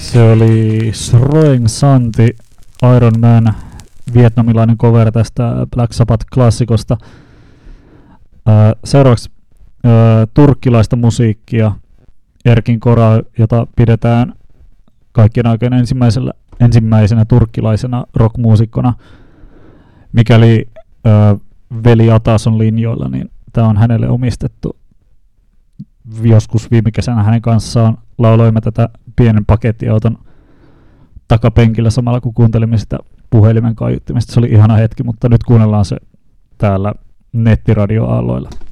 Se oli Sroeng Santi, Iron Man, vietnamilainen cover tästä Black Sabbath-klassikosta. Seuraavaksi turkkilaista musiikkia, Erkin Koray, jota pidetään kaikkien aikojen ensimmäisenä turkkilaisena rockmuusikkona. Mikäli veli Atas on linjoilla, niin tämä on hänelle omistettu. Joskus viime kesänä hänen kanssaan lauloimme tätä pienen pakettiauton takapenkillä samalla kun kuuntelimme sitä puhelimen kaiuttimesta. Se oli ihana hetki, mutta nyt kuunnellaan se täällä nettiradioaalloilla.